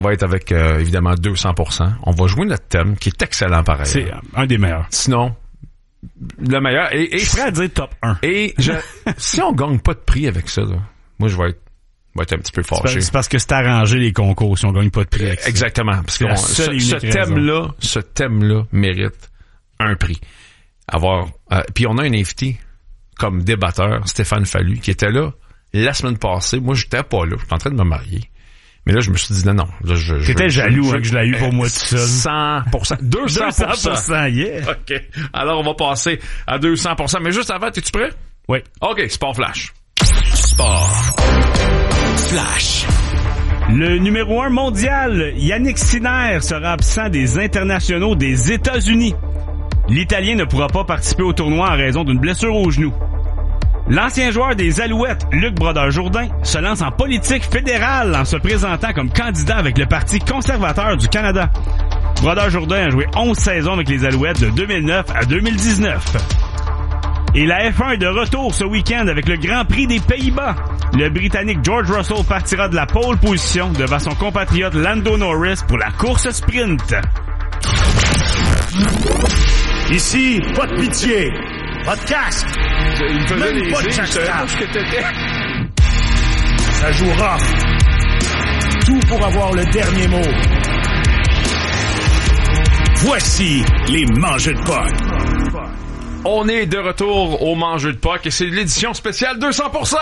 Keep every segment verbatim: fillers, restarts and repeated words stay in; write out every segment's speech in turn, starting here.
va être avec, euh, évidemment, deux cents pour cent. On va jouer notre thème, qui est excellent pareil. C'est un des meilleurs. Sinon, le meilleur. Et, et, je suis prêt à dire top un. Et je, si on gagne pas de prix avec ça, là, moi, je vais être, vais être un petit peu fâché. C'est, c'est parce que c'est arrangé les concours si on gagne pas de prix avec ça. Exactement. Parce que ce, ce thème-là, ce thème-là mérite un prix. Avoir, euh, puis on a un invité comme débatteur, Stéphane Fallu, qui était là la semaine passée. Moi, j'étais pas là. J'étais en train de me marier. Mais là, je me suis dit, non, non. Là, je, T'étais je, jaloux je, hein, que je l'ai eu pour moi tout seul. cent pour cent. deux cents pour cent. deux cents pour cent, yeah. OK. Alors, on va passer à deux cents pour cent. Mais juste avant, es-tu prêt? Oui. OK, Sport Flash. Sport Flash. Le numéro un mondial, Yannick Sinner, sera absent des internationaux des États-Unis. L'Italien ne pourra pas participer au tournoi en raison d'une blessure au genou. L'ancien joueur des Alouettes, Luc Brodeur-Jourdain, se lance en politique fédérale en se présentant comme candidat avec le Parti conservateur du Canada. Brodeur-Jourdain a joué onze saisons avec les Alouettes de deux mille neuf à deux mille dix-neuf. Et la F un est de retour ce week-end avec le Grand Prix des Pays-Bas. Le Britannique George Russell partira de la pole position devant son compatriote Lando Norris pour la course sprint. Ici, pas de pitié, pas de casque, même pas de chasse-cap. Ça joue rough. Tout pour avoir le dernier mot. Voici les mangeux de Puck. On est de retour au mangeux de Puck et c'est l'édition spéciale deux cents pour cent.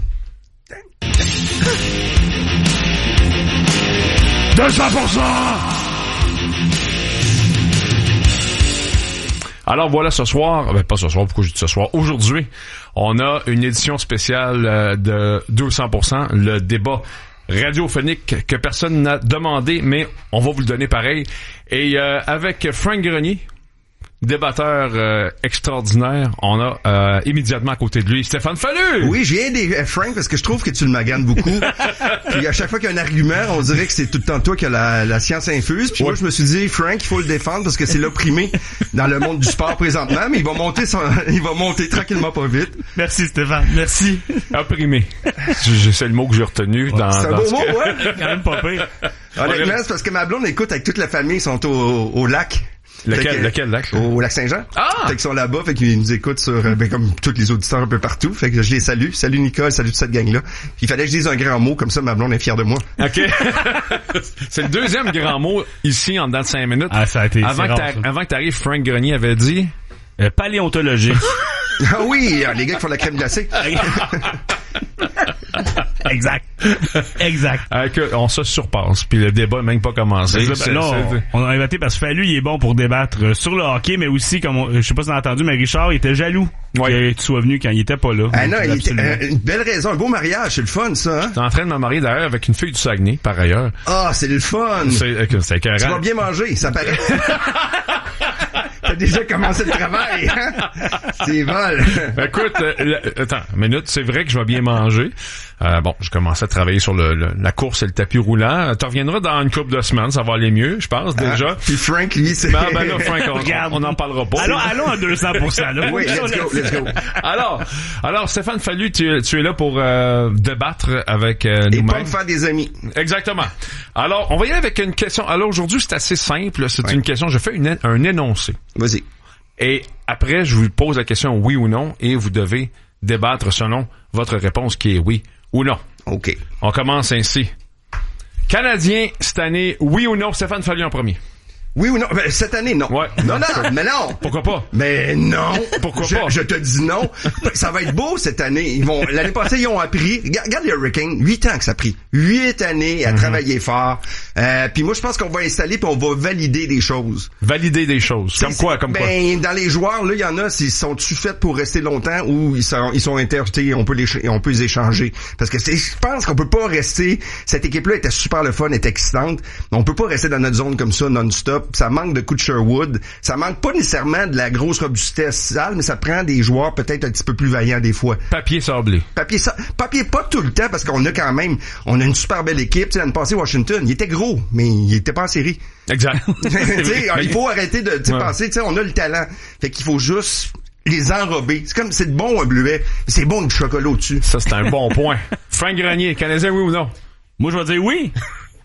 deux cents pour cent. Alors voilà, ce soir, ben pas ce soir, pourquoi je dis ce soir, aujourd'hui, on a une édition spéciale euh, de deux cents pour cent, le débat radiophonique que personne n'a demandé, mais on va vous le donner pareil. Et euh, avec Frank Grenier, débatteur euh, extraordinaire, on a euh, immédiatement à côté de lui Stéphane Fallu. Oui, je viens des euh, Frank parce que je trouve que tu le maganes beaucoup. Puis à chaque fois qu'il y a un argument, on dirait que c'est tout le temps toi qui a la, la science infuse. Puis ouais. Moi, je me suis dit, Frank, il faut le défendre parce que c'est l'opprimé dans le monde du sport présentement, mais il va monter son, il va monter tranquillement pas vite. Merci Stéphane, merci. Opprimé. C'est le mot que j'ai retenu dans. C'est un dans beau ce mot, que... ouais. Quand même pas pire. Honnêtement, c'est parce que ma blonde écoute avec toute la famille, ils sont au, au lac. Lequel, que, lequel lac? Au lac Saint-Jean. Ah! Fait qu'ils sont là-bas, fait qu'ils nous écoutent sur, ben, comme tous les auditeurs un peu partout. Fait que je les salue. Salut Nicole, salut toute cette gang-là. Il fallait que je dise un grand mot, comme ça ma blonde est fière de moi. OK. C'est le deuxième grand mot ici en dedans de cinq minutes. Ah, ça a été, avant, que rare, avant que t'arrives, Frank Grenier avait dit... Euh, paléontologie. Ah oui, les gars qui font la crème glacée. Exact. Exact. Euh, que on se surpasse, puis le débat n'a même pas commencé. C'est, c'est, là, on, on a inventé parce que Fallu, il est bon pour débattre sur le hockey, mais aussi, comme on, je sais pas si vous avez entendu, mais Richard, il était jaloux ouais. que tu sois venu quand il était pas là. Ah non, il était, euh, une belle raison, un beau mariage, c'est le fun, ça. Hein? T'es en train de me marier d'ailleurs avec une fille du Saguenay, par ailleurs. Ah, c'est le fun. C'est, c'est écœurant. Tu vas bien manger, ça paraît. T'as déjà commencé le travail, hein? C'est vol. Écoute, euh, attends, une minute, c'est vrai que je vais bien manger. Euh, bon, je commençais à travailler sur le, le, la course et le tapis roulant. Tu reviendras dans une couple de semaines, ça va aller mieux, je pense, déjà. Ah, puis Frank, lui, c'est... Ben, ben là, Frank, on, on en parlera pas. Allons, allons à deux cents pour cent, là. Oui, let's go, let's go. Alors, alors Stéphane Fallu, tu, tu es là pour euh, débattre avec euh, nous-mêmes. Et pas me faire des amis. Exactement. Alors, on va y aller avec une question. Alors, aujourd'hui, c'est assez simple. C'est ouais. une question, je fais une, un énoncé. Vas-y. Et après, je vous pose la question oui ou non, et vous devez débattre selon votre réponse qui est oui ou non. OK. On commence ainsi. Canadien, cette année, oui ou non? Stéphane Fallu en premier. Oui ou non? Ben, cette année, non. Ouais. Non, non, mais non. Pourquoi pas? Mais non. Pourquoi je, pas? Je te dis non. Ça va être beau cette année. Ils vont, l'année passée, ils ont appris. Regarde les Hurricanes. Huit ans que ça a pris. Huit années à mm-hmm. travailler fort. Euh, puis moi, je pense qu'on va installer puis on va valider des choses. Valider des choses. Comme quoi, comme ben, quoi? Ben, dans les joueurs, là, il y en a, ils sont-tu faits pour rester longtemps ou ils sont, ils sont interjetés, on peut les, on peut les échanger. Parce que c'est, je pense qu'on peut pas rester, cette équipe-là était super le fun, était excitante. On peut pas rester dans notre zone comme ça, non-stop. Ça manque de coups de Sherwood. Ça manque pas nécessairement de la grosse robustesse sale, mais ça prend des joueurs peut-être un petit peu plus vaillants des fois. Papier sablé. Papier sa... papier pas tout le temps parce qu'on a quand même, on a une super belle équipe. Tu sais, l'année passée, Washington, il était gros, mais il était pas en série. Exact. Il faut arrêter de ouais. penser, tu sais, on a le talent. Fait qu'il faut juste les enrober. C'est comme, c'est bon un bleuet, mais c'est bon du chocolat au-dessus. Ça, c'est un bon point. Frank Grenier, Canadien, oui ou non? Moi, je vais dire oui.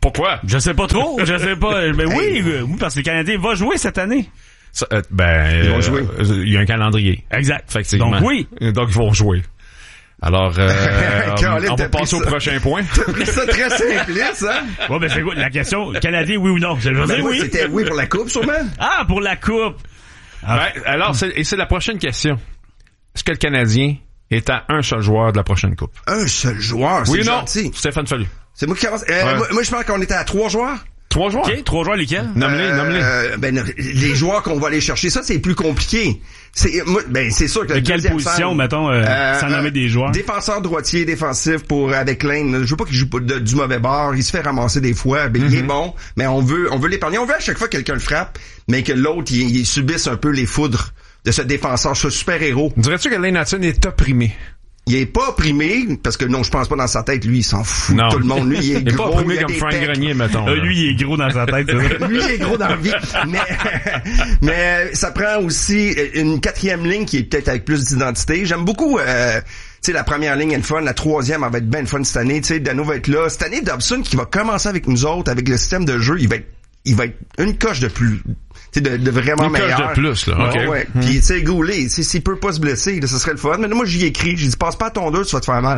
Pourquoi? Je sais pas trop, je sais pas. Mais oui, oui, parce que le Canadien va jouer cette année. Ça, euh, ben, Ils vont jouer. euh, il y a un calendrier. Exact. Effectivement. Donc oui. Donc, ils vont jouer. Alors, euh, Colin, on va t'as pris passer au ça. prochain point. T'as pris ça très simpliste, hein? Bon, ben, c'est quoi? La question, Canadien, oui ou non? Je veux Ben dire oui, oui. c'était oui pour la coupe, sûrement. Ah, pour la coupe. Ah. Ouais, alors, c'est, et c'est la prochaine question. Est-ce que le Canadien est à un seul joueur de la prochaine coupe? Un seul joueur, Oui c'est ou non? gentil. Stéphane Fallu. C'est moi qui commence. Euh, Ouais. moi, moi, je pense qu'on était à trois joueurs. Trois joueurs? OK, trois joueurs lesquels? Nomme-les, Euh, nomme-les. euh, ben, les joueurs qu'on va aller chercher, ça, c'est plus compliqué. C'est, moi, ben, c'est sûr que De le quelle deuxième position, centre, mettons, euh, sans nommer des joueurs? Défenseur droitier, défensif pour, avec Lane. Je veux pas qu'il joue de- du mauvais bord. Il se fait ramasser des fois. Ben, il est bon. Mais on veut, on veut l'épargner. On veut à chaque fois que quelqu'un le frappe, mais que l'autre, il, il subisse un peu les foudres de ce défenseur, ce super-héros. Dirais-tu que Lane Hutson est opprimé? Il est pas opprimé, parce que non, je pense pas dans sa tête, lui, il s'en fout. Non. Tout le monde, lui, il est Il est gros. pas opprimé il a comme des Frank pecs. Grenier, mettons. Euh, là. lui, il est gros dans sa tête. ça. Lui, il est gros dans la vie. Mais, mais ça prend aussi une quatrième ligne qui est peut-être avec plus d'identité. J'aime beaucoup, euh, tu sais, la première ligne est le fun. La troisième, elle va être bien le fun cette année. Tu sais, Dano va être là. Cette année, Dobson, qui va commencer avec nous autres, avec le système de jeu, il va être, il va être une coche de plus, tu sais, de, de vraiment Une coche meilleur. de plus, là. Ouais, OK. ouais. Puis, tu sais, Goulet, si- s'il peut pas se blesser, là, ce serait le fun. Mais là, moi, j'y ai écrit. J'ai dit, passe pas à ton deux, tu vas te faire mal.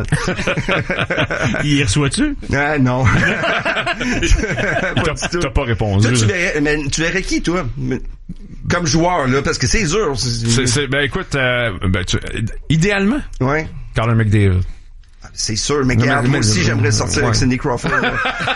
Il reçoit-tu? Ah, non. Pas T'as, du tout. t'as pas répondu. Toi, tu là. verrais, mais tu verrais qui, toi? Comme joueur, là, parce que c'est dur. C'est, c'est, ben écoute, euh, ben, tu, idéalement, Ouais. Connor McDavid. C'est sûr, mais Non, regarde, mais- moi aussi, mais- j'aimerais sortir avec ouais. Cindy Crawford. là.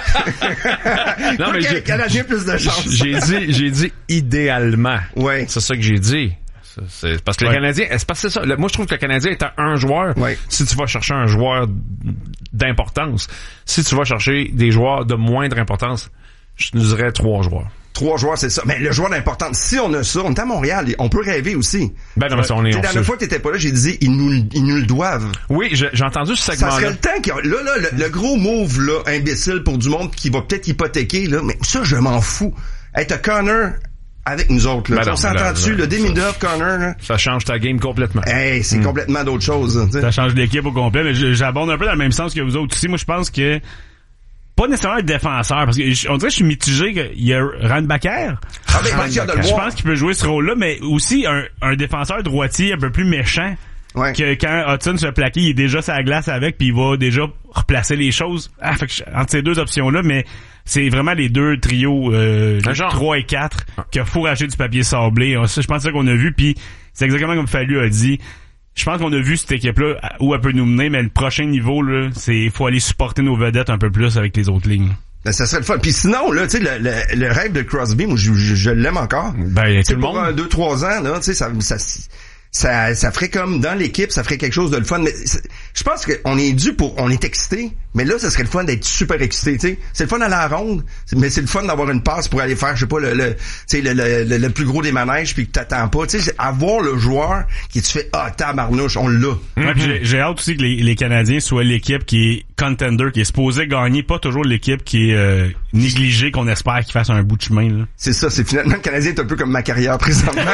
Non, mais Ok, j'ai, Canadien plus de chance. j'ai dit, j'ai dit idéalement. Ouais. C'est ça que j'ai dit. C'est, c'est parce que Ouais. le Canadien, c'est parce que c'est ça. Le- moi, je trouve que le Canadien est à un joueur. Ouais. Si tu vas chercher un joueur d'importance, si tu vas chercher des joueurs de moindre importance, je te dirais trois joueurs. Trois joueurs, c'est ça. Mais le joueur d'importance, si on a ça, on est à Montréal, on peut rêver aussi. Ben non, mais ça, on est, Tu sais, on la sait. dernière fois que t'étais pas là, j'ai dit, ils nous, ils nous le doivent. Oui, j'ai, j'ai entendu ce Ça segment-là. serait le temps qu'il y a- là, là, le, le gros move, là, imbécile pour du monde qui va peut-être hypothéquer, là, mais ça, je m'en fous. Hey, t'as Connor avec nous autres, là. Ben non, on s'entend là, dessus, là, le Demi ça- Dove, Connor, là. Ça change ta game complètement. Hey, c'est complètement d'autre chose, hein, tu sais. Ça change l'équipe au complet, mais je- j'abonde un peu dans le même sens que vous autres aussi. Moi, je pense que pas nécessairement être défenseur, parce que je- on dirait que je suis mitigé. que Il y a Randbacker. Ah, ben, moi, j'ai hâte de le Je voir. pense qu'il peut jouer ce rôle-là, mais aussi un, un défenseur droitier un peu plus méchant. Ouais. Que quand Hudson se fait plaquer, il est déjà sur la glace avec, puis il va déjà replacer les choses. Ah, fait que je- entre ces deux options-là, mais c'est vraiment les deux trios, euh, Un genre. trois et quatre, qu'il faut racheter du papier sablé. Ça, je pense que c'est ça qu'on a vu, puis c'est exactement comme Fallu a dit. Je pense qu'on a vu cette équipe-là où elle peut nous mener, mais le prochain niveau, là, c'est faut aller supporter nos vedettes un peu plus avec les autres lignes. Ben, ça serait le fun. Puis sinon, là, tu sais, le, le, le rêve de Crosby, moi, je, je, je l'aime encore. Ben, Tu tout sais, le pour monde. un, deux, trois ans, là, tu sais, ça, ça, ça, ça ferait comme dans l'équipe, ça ferait quelque chose de le fun. Mais c'est- je pense qu'on est dû pour, on est excité, mais là, ça serait le fun d'être super excité, tu sais. C'est le fun à la ronde, mais c'est le fun d'avoir une passe pour aller faire, je sais pas, le, le, tu sais, le, le, le, le plus gros des manèges puis que t'attends pas. Tu sais, c'est avoir le joueur qui tu fais, ah, tabarnouche, on l'a. Ouais, puis j'ai, j'ai hâte aussi que les, les Canadiens soient l'équipe qui est contender, qui est supposée gagner, pas toujours l'équipe qui est euh, négligée, qu'on espère qu'il fasse un bout de chemin. Là. C'est ça, c'est finalement, le Canadien est un peu comme ma carrière présentement.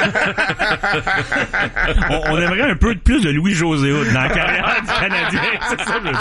On, on aimerait un peu de plus de Louis-José Hood dans la carrière du Canadien. C'est ça, je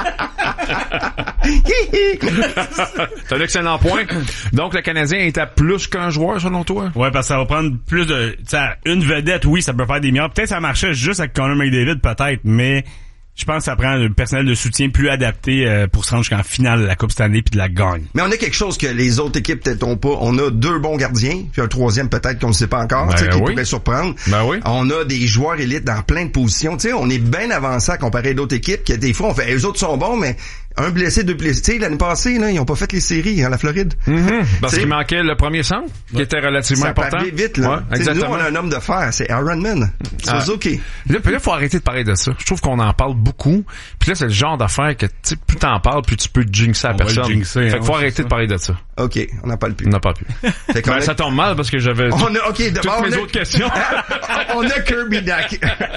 veux dire. C'est un excellent point. Donc, le Canadien est à plus qu'un joueur, selon toi? Ouais, parce que ça va prendre plus de... Tu sais, une vedette, oui, ça peut faire des milliards. Peut-être ça marchait juste avec Connor McDavid, peut-être, mais je pense que ça prend un personnel de soutien plus adapté euh, pour se rendre jusqu'en finale de la Coupe Stanley puis de la gagne. Mais on a quelque chose que les autres équipes peut-être ont pas. On a deux bons gardiens, puis un troisième peut-être qu'on ne sait pas encore, Ben tu sais, qui oui. pourrait surprendre. Ben oui. On a des joueurs élites dans plein de positions. Tu sais, on est bien avancé à comparer d'autres équipes que des fois on fait, les autres sont bons, mais un blessé, deux blessés. Tu sais, l'année passée, là, ils ont pas fait les séries, hein, la Floride. Parce T'sais, qu'il manquait le premier centre, qui était relativement ça important. parlait vite, là. Ouais, Tu sais, nous, exactement. on a un homme de fer, c'est Ironman. Ah. Suzuki. Là, puis là, faut arrêter de parler de ça. Je trouve qu'on en parle beaucoup. Puis là, c'est le genre d'affaire que, tu sais, plus t'en parles, plus tu peux jinxer la On va le personne. jinxer, fait hein, que faut ouais, arrêter c'est de parler de ça. OK, on n'en parle plus. On n'a pas pu. Fait qu'on Ben, a- ça tombe mal parce que j'avais tout- on a, OK, d'abord, toutes mes on a- autres questions. on a Kirby Duck.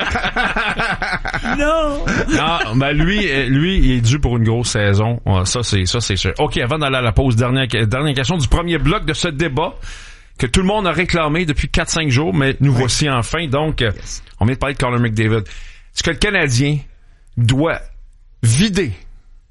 Non! Non, ben lui, euh, lui, il est dû pour une grosse saison. Ouais, ça, c'est, ça, c'est sûr. OK, avant d'aller à la pause, dernière, dernière question du premier bloc de ce débat que tout le monde a réclamé depuis quatre cinq jours, mais nous voici enfin. Donc, euh, on vient de parler de Connor McDavid. Est-ce que le Canadien doit vider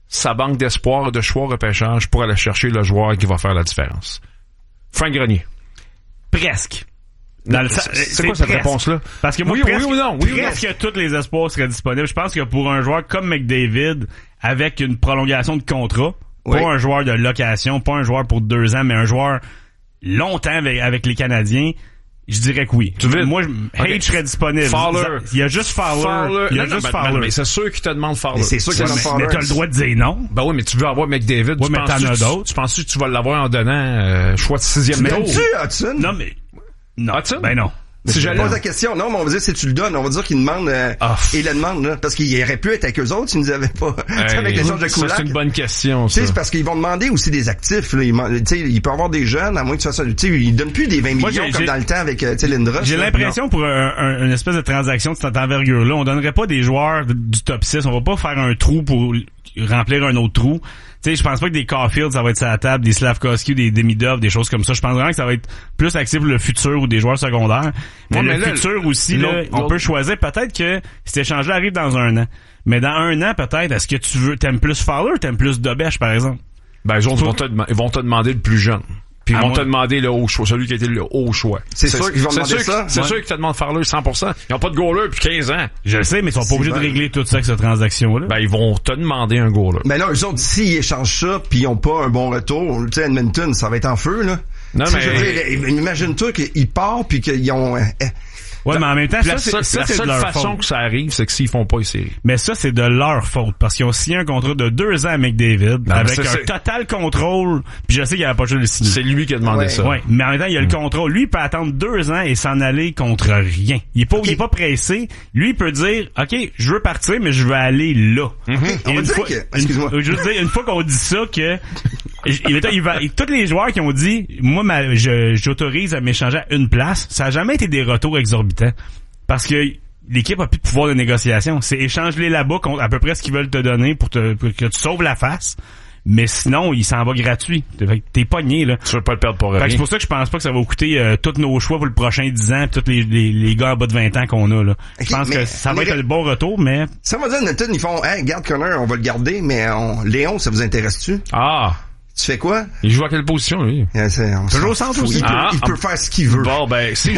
sa banque d'espoir et de choix repêchage pour aller chercher le joueur qui va faire la différence. Frank Grenier. Presque. Dans le, c'est, c'est quoi cette presque. réponse-là? Parce que moi, oui, presque, oui ou non? Oui presque ou non? tous les espoirs seraient disponibles. Je pense que pour un joueur comme McDavid, avec une prolongation de contrat, oui. pas un joueur de location, pas un joueur pour deux ans, mais un joueur longtemps avec, avec les Canadiens, je dirais que oui. Tu veux? Moi, Okay. H serait disponible. Fowler. Il y a juste Fowler. Fowler. Il y a non, juste non, Fowler. Mais, mais c'est sûr qu'il te demande Fowler. Mais c'est sûr qu'il te demande Fowler. Mais t'as le droit de dire non. Ben oui, mais tu veux avoir McDavid. Ouais, tu mais penses t'en as tu, d'autres. Tu penses que tu vas l'avoir en donnant euh, choix de sixième Tu tour? donnes-tu, Hudson? Non, mais... Non. Hudson? Ben non. Si Je j'allais... pose la question. Non, mais on va dire si tu le donnes, on va dire qu'il demande euh, Ah. il le demande là, parce qu'il aurait pu être avec eux autres s'ils nous avaient pas. Hey, avec l'échange de ça, Kulak. c'est une bonne question, Tu ça. sais, c'est parce qu'ils vont demander aussi des actifs. Là. Ils, tu sais, il peut y avoir des jeunes, à moins que tu fasses ça. Tu sais, ils donnent plus des vingt Moi, millions j'ai- comme j'ai- dans le temps avec euh, tu sais, Lindros. J'ai là. l'impression pour un, un- une espèce de transaction de cette envergure-là, on donnerait pas des joueurs de- du top six. On va pas faire un trou pour remplir un autre trou. Tu sais, je pense pas que des Caulfield, ça va être sur la table, des Slavkovski, des Demidov, des choses comme ça. Je pense vraiment que ça va être plus axé pour le futur ou des joueurs secondaires. Mais Ouais, le mais là, futur aussi, là, l'autre- on l'autre- peut choisir peut-être que cet échange-là arrive dans un an. Mais dans un an, peut-être, est-ce que tu veux, t'aimes plus Fowler ou t'aimes plus Dobèche, par exemple? Ben, ils vont te, dem- ils vont te demander le plus jeune. Puis ils À vont moi. te demander le haut choix, celui qui a été le haut choix. C'est sûr qu'ils vont c'est demander sûr ça. que- C'est Ouais. sûr qu'ils te demandent Fowler cent pour cent. Ils ont pas de goaler depuis quinze ans. Je le sais, mais ils sont pas obligés de bon. régler tout ça avec cette transaction-là. Ben, ils vont te demander un goaler. Mais là, eux autres, s'ils échangent ça puis ils ont pas un bon retour, tu sais, Edmonton, ça va être en feu, là. Non, Tu sais, mais- je veux dire, imagine-toi qu'ils partent puis qu'ils ont... euh, Ouais, mais en même temps, Puis la ça, seule, c'est, ça, la c'est de seule leur façon faute. que ça arrive, c'est que s'ils font pas les séries. Mais ça, c'est de leur faute. Parce qu'ils ont signé un contrat de deux ans avec McDavid, mais avec c'est- un c'est- total contrôle. Puis je sais qu'il n'avait pas juste le signer. C'est lui qui a demandé Ouais. ça. Ouais, mais en même temps, il y a le contrôle. Lui, il peut attendre deux ans et s'en aller contre rien. Il est pas, il est pas pressé. Lui, il peut dire, OK, je veux partir, mais je veux aller là. On Et va une dire fois- que... Excuse-moi. Une, je veux dire, une fois qu'on dit ça, que il, il, il va, tous les joueurs qui ont dit, moi, ma, je, j'autorise à m'échanger à une place, ça a jamais été des retours exorbitants. Parce que l'équipe a plus de pouvoir de négociation. C'est échange-les là-bas contre à peu près ce qu'ils veulent te donner pour, te, pour que tu sauves la face. Mais sinon, il s'en va gratuit. Fait que t'es pogné, là. Tu veux pas le perdre pour Fait que rien. c'est pour ça que je pense pas que ça va coûter euh, tous nos choix pour le prochain dix ans, pis tous les, les, les gars en bas de vingt ans qu'on a, là. Ok, Je pense mais que ça va les- être le bon retour, mais Ça va dire, Edmonton, ils font, hey, garde Connor, on va le garder, mais on... Léon, ça vous intéresse-tu? Ah! Tu fais quoi? Il joue à quelle position, lui? Euh, c'est- on Toujours s'en au centre fout. aussi. Il peut, Ah, il ah. peut faire ce qu'il veut. Bon, ben, si.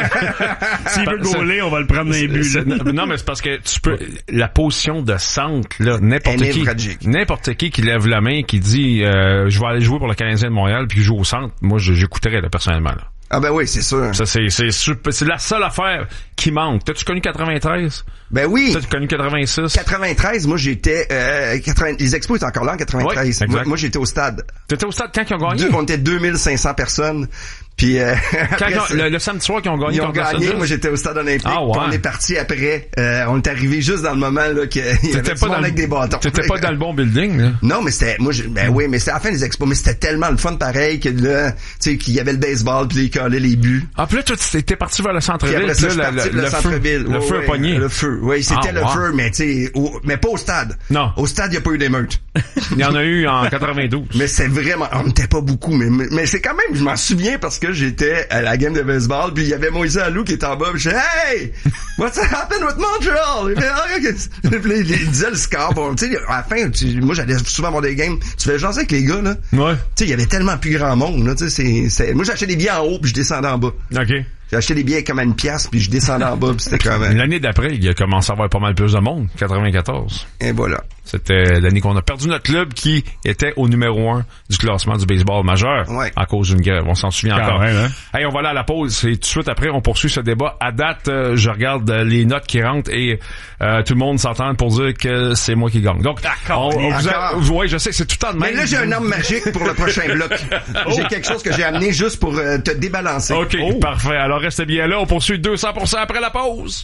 s'il veut C'est- gauler, on va le prendre dans les buts, là. C'est- Non, mais c'est parce que tu peux, la position de centre, là, n'importe Elle est qui, névralgique. n'importe qui qui lève la main, qui dit, euh, je vais aller jouer pour le Canadien de Montréal, puis joue au centre, moi, je- j'écouterais, là, personnellement, là. Ah ben oui, c'est sûr. Ça, c'est, c'est super, c'est la seule affaire qui manque. T'as-tu connu quatre-vingt-treize? Ben oui. T'as-tu connu quatre-vingt-six? quatre-vingt-treize, moi j'étais... Euh, quatre-vingt les Expos étaient encore là en quatre-vingt-treize. Ouais, exact. moi, moi j'étais au stade. T'étais au stade quand ils ont gagné? Deux, on était deux mille cinq cents personnes. Puis euh, Quand après, ils ont- c'est- le, le samedi soir qu'ils ont gagné ils ont contre Los gagné. Angeles? Moi j'étais au stade olympique. Ah, ouais. Puis on est parti après. Euh, on est arrivé juste dans le moment là qu'il y avait T'étais du pas monde dans avec le, des bâtons. t'étais pas dans le bon building, là. Non, mais c'était, moi, je- ben oui, mais c'était à la fin des expos, mais c'était tellement le fun pareil que là, tu sais, qu'il y avait le baseball puis les collait les buts. Ah, puis là, toi, t'étais parti vers le Puis centre-ville, après puis ça, là, je suis le, parti le, le le feu, centre-ville. le Ouais, feu a ouais, pogné. Le feu, oui, c'était Ah, le wow. feu, mais tu sais, au- mais pas au stade. Non. Au stade, il n'y a pas eu d'émeute. Il y en a eu en quatre-vingt-douze. Mais c'est vraiment, on n'était pas beaucoup, mais, mais, mais c'est quand même, je m'en souviens parce que j'étais à la game de baseball, puis il y avait Moïse Alou qui était en bas, puis je disais, hey, what's happened with Montreal? Il fait, Ah, qu'est-ce- Puis là, il, il disait le score, bon, tu sais, à la fin, tu- moi j'allais souvent voir des games, tu fais jaser avec les gars, là. Ouais. Tu sais, il y avait tellement plus grand monde, là, tu sais, c'est, c'est, moi j'achetais des billets en haut, puis je descendais en bas. OK. J'ai acheté des billets comme à une pièce, puis je descendais en bas, puis c'était quand même, L'année d'après, il a commencé à avoir pas mal plus de monde, quatre-vingt-quatorze. et voilà. C'était l'année qu'on a perdu notre club qui était au numéro un du classement du baseball majeur Ouais. à cause d'une grève. On s'en souvient Quand encore. même, hein? Hey, on va aller à la pause et tout de suite après, on poursuit ce débat. À date, euh, je regarde euh, les notes qui rentrent et euh, tout le monde s'entend pour dire que c'est moi qui gagne. Donc, D'accord. on, on vous a- D'accord. vous- ouais, je sais, c'est tout le temps de même. Mais là, j'ai un arme magique pour le prochain bloc. J'ai quelque chose que j'ai amené juste pour euh, te débalancer. OK, Oh. parfait. Alors, restez bien là. On poursuit deux cents pour cent après la pause.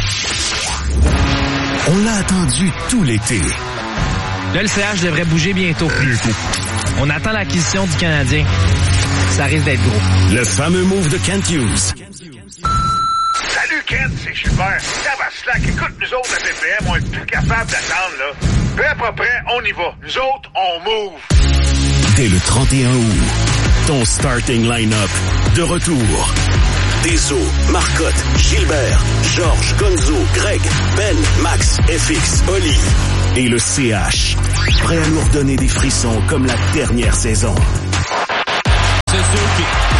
On l'a attendu tout l'été. Là, le C H devrait bouger bientôt. On attend l'acquisition du Canadien. Ça risque d'être gros. Le fameux move de Kent Hughes. Salut Ken, c'est Gilbert. Tabaslac, écoute, nous autres à P P M, on est plus capable d'attendre, là. Peu à peu près, on y va. Nous autres, on move. Dès le trente et un août, ton starting line-up de retour. Deso, Marcotte, Gilbert, Georges, Gonzo, Greg, Ben, Max, F X, Oli. et le C H. Prêt à nous redonner des frissons comme la dernière saison. Suzuki.